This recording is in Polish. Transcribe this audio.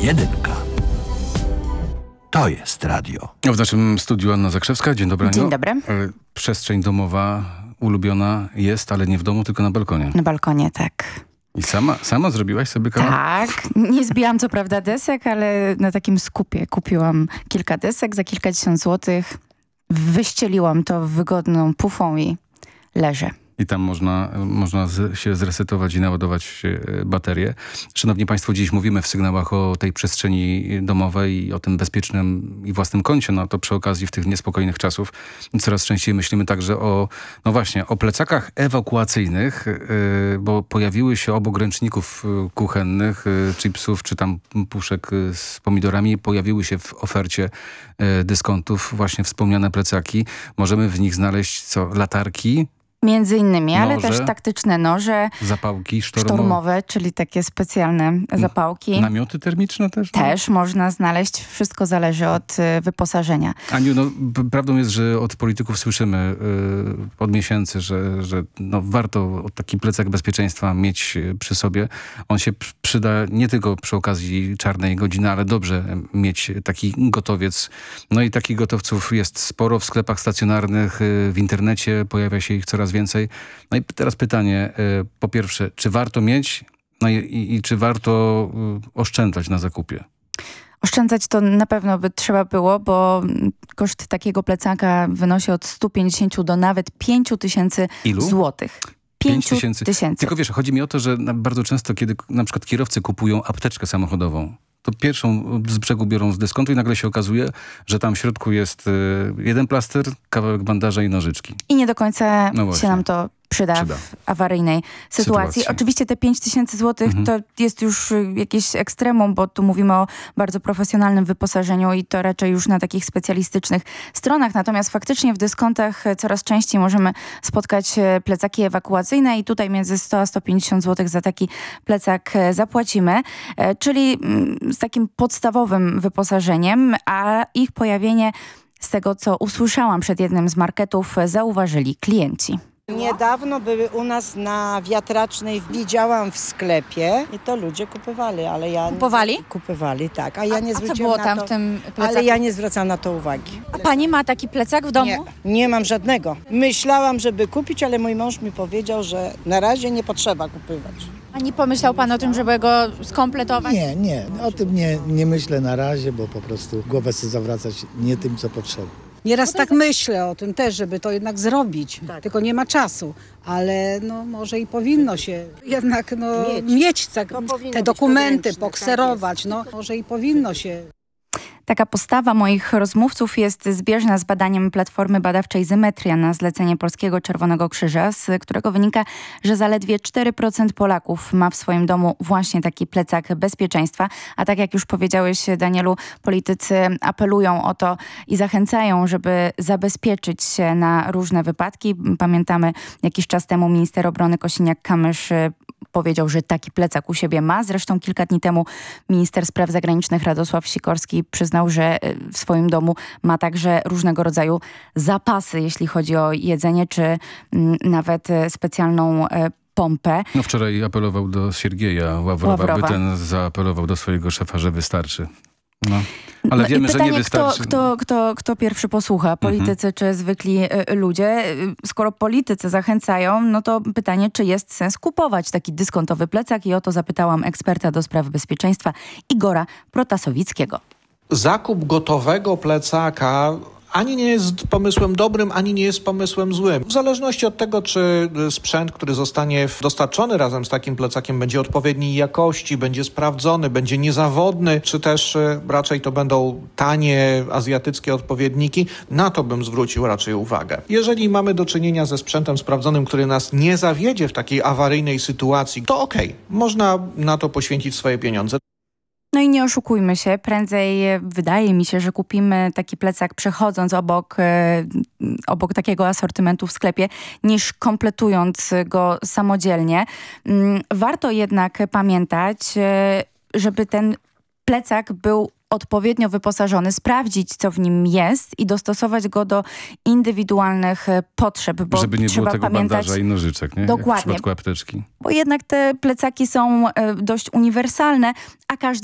Jedynka. To jest radio. W naszym studiu Anna Zakrzewska. Dzień dobry, Aniu. Dzień dobry. Przestrzeń domowa ulubiona jest, ale nie w domu, tylko na balkonie. Na balkonie, tak. I sama zrobiłaś sobie kawę? Tak. Nie zbijałam co prawda desek, ale na takim skupie kupiłam kilka desek za kilkadziesiąt złotych. Wyścieliłam to wygodną pufą i leżę. I tam można się zresetować i naładować baterie. Szanowni Państwo, dziś mówimy w sygnałach o tej przestrzeni domowej i o tym bezpiecznym i własnym kącie. No to przy okazji w tych niespokojnych czasów coraz częściej myślimy także o plecakach ewakuacyjnych, bo pojawiły się obok ręczników kuchennych, chipsów czy tam puszek z pomidorami, pojawiły się w ofercie dyskontów właśnie wspomniane plecaki. Możemy w nich znaleźć latarki, Między innymi, ale noże, też taktyczne noże. Zapałki sztormowe, czyli takie specjalne zapałki. Namioty termiczne też? Też można znaleźć. Wszystko zależy od wyposażenia. Aniu, prawdą jest, że od polityków słyszymy od miesięcy, że warto taki plecak bezpieczeństwa mieć przy sobie. On się przyda nie tylko przy okazji czarnej godziny, ale dobrze mieć taki gotowiec. No i takich gotowców jest sporo w sklepach stacjonarnych, w internecie pojawia się ich coraz więcej. No i teraz pytanie, po pierwsze, czy warto mieć, i czy warto oszczędzać na zakupie? Oszczędzać to na pewno by trzeba było, bo koszt takiego plecaka wynosi od 150 do nawet 5000 złotych. 5000. Tylko wiesz, chodzi mi o to, że bardzo często, kiedy na przykład kierowcy kupują apteczkę samochodową, to pierwszą z brzegu biorą z dyskontu i nagle się okazuje, że tam w środku jest jeden plaster, kawałek bandaża i nożyczki. I nie do końca się nam to przyda w awaryjnej sytuacji. Oczywiście te 5000 złotych to jest już jakieś ekstremum, bo tu mówimy o bardzo profesjonalnym wyposażeniu i to raczej już na takich specjalistycznych stronach. Natomiast faktycznie w dyskontach coraz częściej możemy spotkać plecaki ewakuacyjne i tutaj między 100 a 150 złotych za taki plecak zapłacimy. Czyli z takim podstawowym wyposażeniem, a ich pojawienie, z tego co usłyszałam przed jednym z marketów, zauważyli klienci. Niedawno były u nas na Wiatracznej, widziałam w sklepie i to ludzie kupowali, ale ja... Kupowali? Kupowali, tak. A ja nie zwróciłam co było na tam to, w tym plecaku? ale ja nie zwracam na to uwagi. A pani ma taki plecak w domu? Nie mam żadnego. Myślałam, żeby kupić, ale mój mąż mi powiedział, że na razie nie potrzeba kupywać. A nie pomyślał pan o tym, żeby go skompletować? Nie. O tym nie myślę na razie, bo po prostu głowę chcę zawracać nie tym, co potrzeba. Nieraz tak myślę o tym też, żeby to jednak zrobić, tylko nie ma czasu, ale może i powinno się jednak mieć te dokumenty, pokserować, może i powinno się. Taka postawa moich rozmówców jest zbieżna z badaniem Platformy Badawczej Symetria na zlecenie Polskiego Czerwonego Krzyża, z którego wynika, że zaledwie 4% Polaków ma w swoim domu właśnie taki plecak bezpieczeństwa. A tak jak już powiedziałeś, Danielu, politycy apelują o to i zachęcają, żeby zabezpieczyć się na różne wypadki. Pamiętamy, jakiś czas temu minister obrony Kosiniak-Kamysz powiedział, że taki plecak u siebie ma. Zresztą kilka dni temu minister spraw zagranicznych Radosław Sikorski przyznał, że w swoim domu ma także różnego rodzaju zapasy, jeśli chodzi o jedzenie, czy nawet specjalną pompę. Wczoraj apelował do Siergieja Ławrowa, by ten zaapelował do swojego szefa, że wystarczy. Ale wiemy, pytanie, że nie wystarczy. Kto pierwszy posłucha? Politycy czy zwykli ludzie? Skoro politycy zachęcają, to pytanie, czy jest sens kupować taki dyskontowy plecak? I o to zapytałam eksperta do spraw bezpieczeństwa Igora Protasowickiego. Zakup gotowego plecaka ani nie jest pomysłem dobrym, ani nie jest pomysłem złym. W zależności od tego, czy sprzęt, który zostanie dostarczony razem z takim plecakiem, będzie odpowiedniej jakości, będzie sprawdzony, będzie niezawodny, czy też raczej to będą tanie azjatyckie odpowiedniki, na to bym zwrócił raczej uwagę. Jeżeli mamy do czynienia ze sprzętem sprawdzonym, który nas nie zawiedzie w takiej awaryjnej sytuacji, to okej, można na to poświęcić swoje pieniądze. No i nie oszukujmy się, prędzej wydaje mi się, że kupimy taki plecak przechodząc obok takiego asortymentu w sklepie, niż kompletując go samodzielnie. Warto jednak pamiętać, żeby ten plecak był odpowiednio wyposażony, sprawdzić, co w nim jest i dostosować go do indywidualnych potrzeb. Bo żeby nie trzeba było tego pamiętać, bandaża i nożyczek, nie? Dokładnie. Jak w przypadku apteczki. Bo jednak te plecaki są dość uniwersalne, a każdy